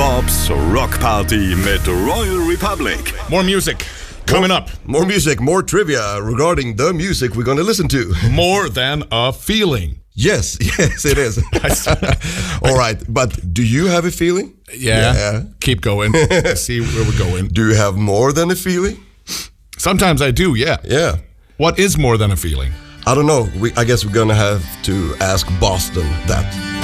Bobs Rock Party mit Royal Republic. More music coming up. More music, more trivia regarding the music we're going to listen to. More than a feeling. Yes, it is. All right, but do you have a feeling? Yeah. Keep going. See where we're going. Do you have more than a feeling? Sometimes I do, yeah. Yeah. What is more than a feeling? I don't know. I guess we're going to have to ask Boston that.